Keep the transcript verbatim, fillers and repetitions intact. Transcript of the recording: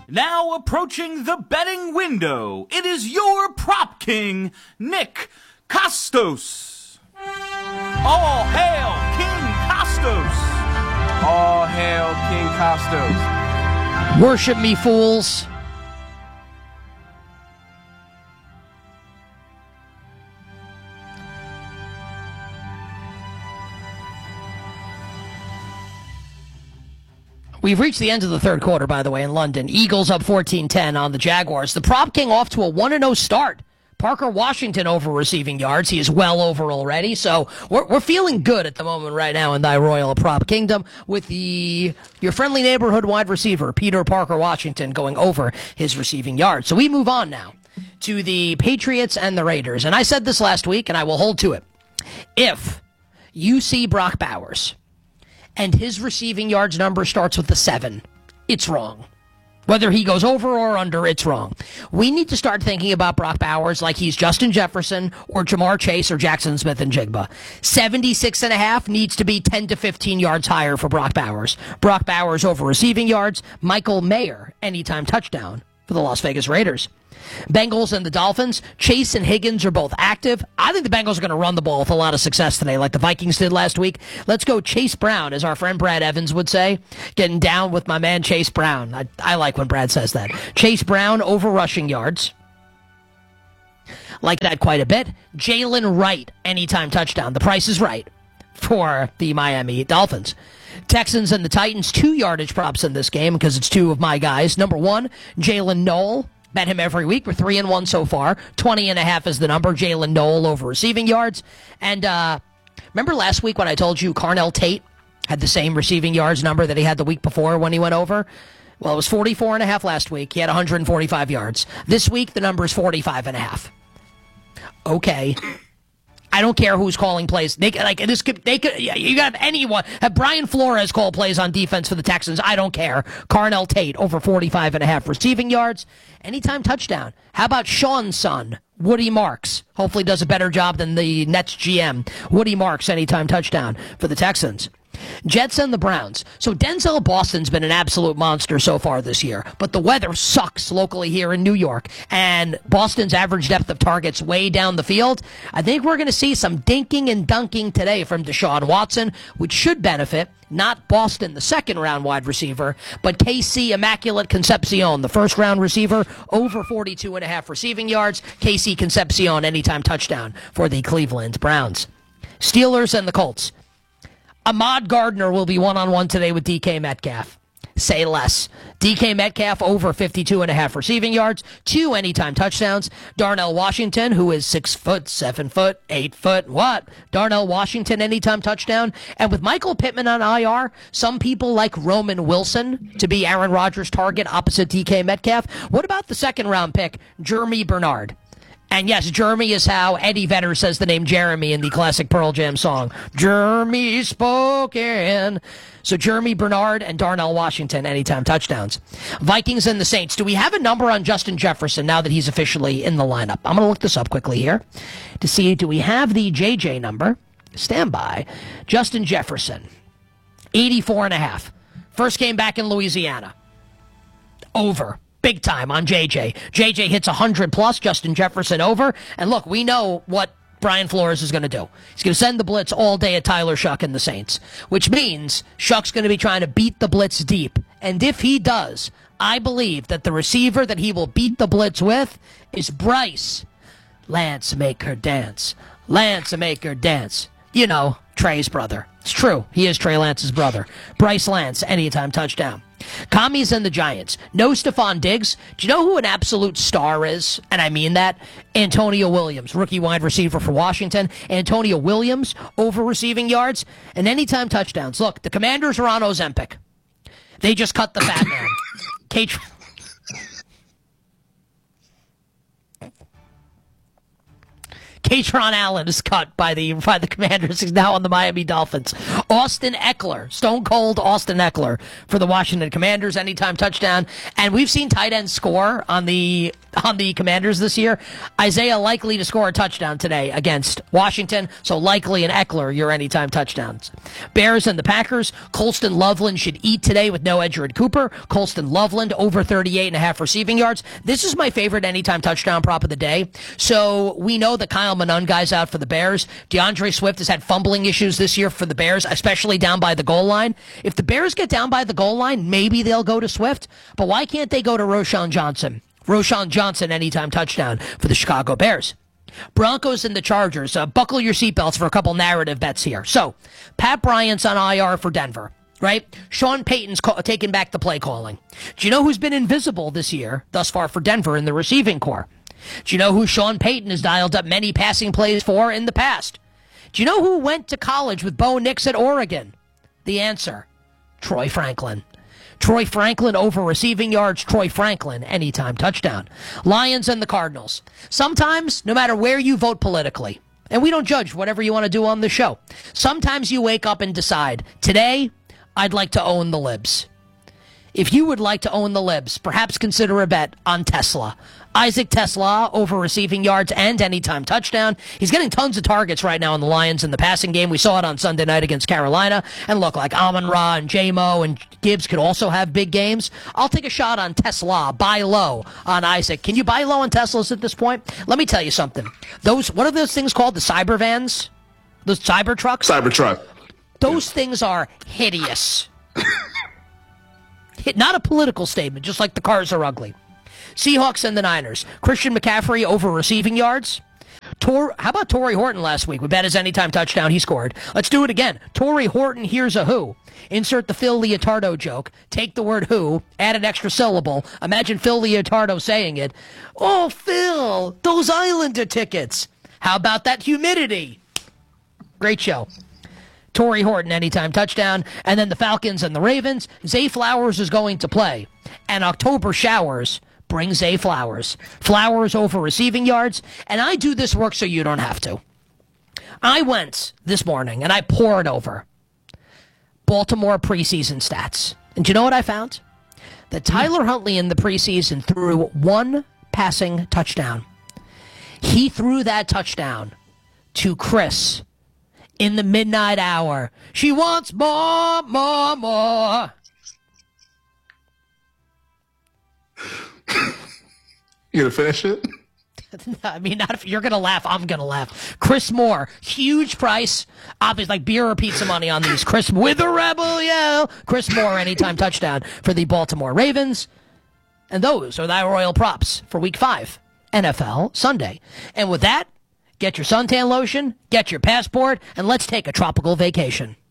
Now approaching the betting window, it is your prop king, Nick Kostos. All hail King Kostos. All hail King Kostos. Worship me, fools. We've reached the end of the third quarter, by the way, in London. Eagles up fourteen ten on the Jaguars. The prop king off to a one and oh start. Parker Washington over receiving yards. He is well over already, so we're, we're feeling good at the moment right now in thy royal prop kingdom with the your friendly neighborhood wide receiver, Peter Parker Washington, going over his receiving yards. So we move on now to the Patriots and the Raiders. And I said this last week, and I will hold to it. If you see Brock Bowers and his receiving yards number starts with a seven, it's wrong. Whether he goes over or under, it's wrong. We need to start thinking about Brock Bowers like he's Justin Jefferson or Jamar Chase or Jackson Smith and Jigba. seventy-six and a half needs to be ten to fifteen yards higher for Brock Bowers. Brock Bowers over receiving yards. Michael Mayer, anytime touchdown for the Las Vegas Raiders. Bengals and the Dolphins. Chase and Higgins are both active. I think the Bengals are going to run the ball with a lot of success today, like the Vikings did last week. Let's go Chase Brown, as our friend Brad Evans would say. Getting down with my man Chase Brown. I, I like when Brad says that. Chase Brown over rushing yards. Like that quite a bit. Jalen Wright, anytime touchdown. The price is right for the Miami Dolphins. Texans and the Titans, two yardage props in this game because it's two of my guys. Number one, Jalen Noel. Bet him every week. We're three and one so far. Twenty and a half is the number. Jalen Noel over receiving yards. And uh, remember last week when I told you Carnell Tate had the same receiving yards number that he had the week before when he went over? Well, it was forty-four and a half last week. He had one hundred forty-five yards. This week, the number is forty-five and a half. Okay. I don't care who's calling plays. They like this. Could, they could. You got anyone. Have Brian Flores call plays on defense for the Texans. I don't care. Carnell Tate over forty-five and a half receiving yards. Anytime touchdown. How about Sean's son, Woody Marks? Hopefully does a better job than the Nets G M. Woody Marks, anytime touchdown for the Texans. Jets and the Browns. So Denzel Boston's been an absolute monster so far this year, but the weather sucks locally here in New York, and Boston's average depth of targets way down the field. I think we're going to see some dinking and dunking today from Deshaun Watson, which should benefit not Boston, the second-round wide receiver, but K C Immaculate Concepcion, the first-round receiver, over forty-two and a half receiving yards. K C Concepcion, anytime touchdown for the Cleveland Browns. Steelers and the Colts. Ahmad Gardner will be one-on-one today with D K Metcalf. Say less. D K Metcalf over fifty-two and a half receiving yards, two anytime touchdowns. Darnell Washington, who is six foot, seven foot, eight foot, what? Darnell Washington, anytime touchdown. And with Michael Pittman on I R, some people like Roman Wilson to be Aaron Rodgers' target opposite D K Metcalf. What about the second-round pick, Jeremy Bernard? And yes, Jeremy is how Eddie Vedder says the name Jeremy in the classic Pearl Jam song. Jeremy spoken. So Jeremy Bernard and Darnell Washington, anytime touchdowns. Vikings and the Saints. Do we have a number on Justin Jefferson now that he's officially in the lineup? I'm going to look this up quickly here to see, do we have the J J number? Stand by. Justin Jefferson, eighty-four and a half. First game back in Louisiana. Over. Big time on J J. J J hits one hundred plus, Justin Jefferson over. And look, we know what Brian Flores is going to do. He's going to send the blitz all day at Tyler Shuck and the Saints, which means Shuck's going to be trying to beat the blitz deep. And if he does, I believe that the receiver that he will beat the blitz with is Bryce. Lance make her dance. Lance make her dance. You know, Trey's brother. It's true. He is Trey Lance's brother. Bryce Lance, anytime touchdown. Commies and the Giants. No Stephon Diggs. Do you know who an absolute star is? And I mean that. Antonio Williams, rookie wide receiver for Washington. Antonio Williams, over receiving yards and anytime touchdowns. Look, the Commanders are on Ozempic. They just cut the fat man. Kate. Katron Allen is cut by the by the Commanders. He's now on the Miami Dolphins. Austin Eckler, stone cold Austin Eckler for the Washington Commanders, anytime touchdown. And we've seen tight ends score on the on the Commanders this year. Isaiah likely to score a touchdown today against Washington, so likely and Eckler your anytime touchdowns. Bears and the Packers. Colston Loveland should eat today with no Edgerrin Cooper. Colston Loveland over thirty-eight and a half receiving yards. This is my favorite anytime touchdown prop of the day. So we know that Kyle Manun guy's out for the Bears. DeAndre Swift has had fumbling issues this year for the Bears, especially down by the goal line. If the Bears get down by the goal line, maybe they'll go to Swift, but why can't they go to Roschon Johnson? Roschon Johnson, anytime touchdown for the Chicago Bears. Broncos and the Chargers. Uh, buckle your seatbelts for a couple narrative bets here. So, Pat Bryant's on I R for Denver, right? Sean Payton's ca- taking back the play calling. Do you know who's been invisible this year, thus far for Denver in the receiving corps? Do you know who Sean Payton has dialed up many passing plays for in the past? Do you know who went to college with Bo Nix at Oregon? The answer, Troy Franklin. Troy Franklin over receiving yards. Troy Franklin, anytime touchdown. Lions and the Cardinals. Sometimes, no matter where you vote politically, and we don't judge whatever you want to do on the show, sometimes you wake up and decide, today, I'd like to own the Libs. If you would like to own the Libs, perhaps consider a bet on Tesla. Isaac Tesla over receiving yards and anytime touchdown. He's getting tons of targets right now in the Lions in the passing game. We saw it on Sunday night against Carolina. And look, like Amon-Ra and J-Mo and Gibbs could also have big games. I'll take a shot on Tesla. Buy low on Isaac. Can you buy low on Teslas at this point? Let me tell you something. Those, what are those things called? The cyber vans? Those cyber trucks? Cyber truck. Those things are hideous. Not a political statement, just like the cars are ugly. Seahawks and the Niners. Christian McCaffrey over receiving yards. Tor- How about Torrey Horton last week? We bet his anytime touchdown. He scored. Let's do it again. Torrey Horton, here's a who. Insert the Phil Leotardo joke. Take the word who. Add an extra syllable. Imagine Phil Leotardo saying it. Oh, Phil, those Islander tickets. How about that humidity? Great show. Torrey Horton, anytime touchdown. And then the Falcons and the Ravens. Zay Flowers is going to play. And October showers bring Zay Flowers. Flowers over receiving yards. And I do this work so you don't have to. I went this morning and I poured over Baltimore preseason stats. And do you know what I found? That Tyler Huntley in the preseason threw one passing touchdown. He threw that touchdown to Chris in the midnight hour. She wants more, more, more. You gonna finish it? I mean, not if you're gonna laugh, I'm gonna laugh. Chris Moore, huge price. Obviously, like beer or pizza money on these. Chris with a rebel yell. Chris Moore, anytime touchdown for the Baltimore Ravens. And those are thy royal props for week five, N F L Sunday. And with that, get your suntan lotion, get your passport, and let's take a tropical vacation.